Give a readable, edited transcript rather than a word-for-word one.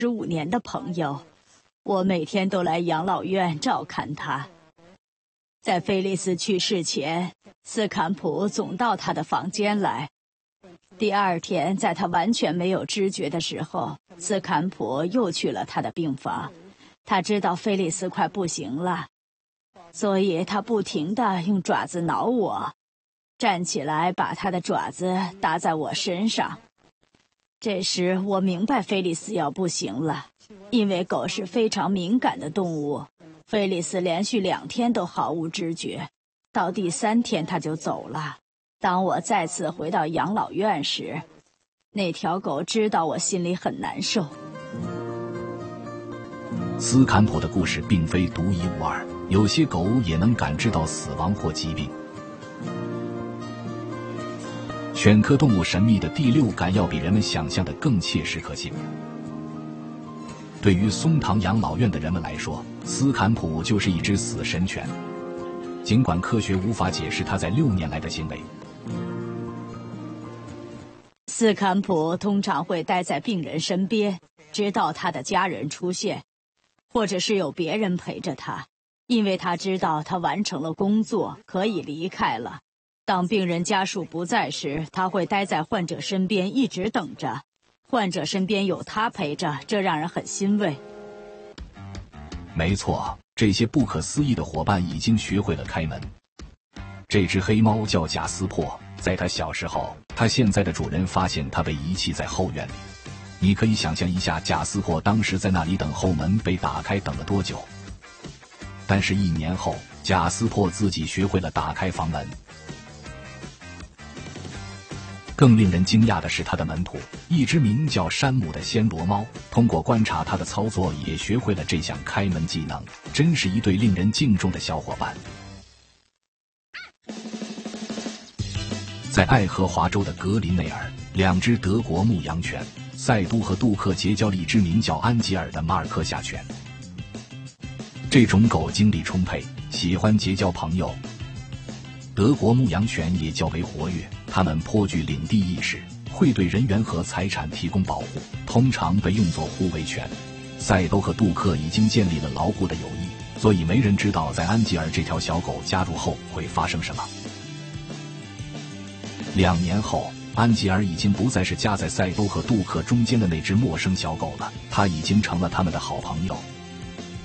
15年的朋友，我每天都来养老院照看他。在菲利斯去世前，斯坎普总到他的房间来。第二天，在他完全没有知觉的时候，斯坎普又去了他的病房。他知道菲利斯快不行了，所以他不停地用爪子挠我，站起来把他的爪子搭在我身上。这时我明白菲利斯要不行了，因为狗是非常敏感的动物。菲利斯连续2天都毫无知觉，到第3天他就走了。当我再次回到养老院时，那条狗知道我心里很难受。 斯坎普的故事并非独一无二，有些狗也能感知到死亡或疾病。犬科动物神秘的第6感要比人们想象的更切实可信。对于松堂养老院的人们来说，斯坎普就是一只死神犬，尽管科学无法解释它在6年来的行为。 斯坎普通常会待在病人身边，直到他的家人出现，或者是有别人陪着他，因为他知道他完成了工作，可以离开了。当病人家属不在时，他会待在患者身边一直等着。患者身边有他陪着，这让人很欣慰。 没错，这些不可思议的伙伴已经学会了开门。这只黑猫叫贾斯珀，在它小时候，它现在的主人发现它被遗弃在后院里。你可以想象一下贾斯珀当时在那里等后门被打开等了多久。但是1年后，贾斯珀自己学会了打开房门。更令人惊讶的是，他的门徒，一只名叫山姆的暹罗猫，通过观察他的操作也学会了这项开门技能，真是一对令人敬重的小伙伴。在爱荷华州的格林内尔，2只德国牧羊犬赛都和杜克结交了一只名叫安吉尔的马尔科夏犬。这种狗精力充沛，喜欢结交朋友。德国牧羊犬也较为活跃，它们颇具领地意识，会对人员和财产提供保护，通常被用作护卫犬。赛都和杜克已经建立了牢固的友谊，所以没人知道在安吉尔这条小狗加入后会发生什么。2年后，安吉尔已经不再是夹在赛都和杜克中间的那只陌生小狗了，它已经成了他们的好朋友。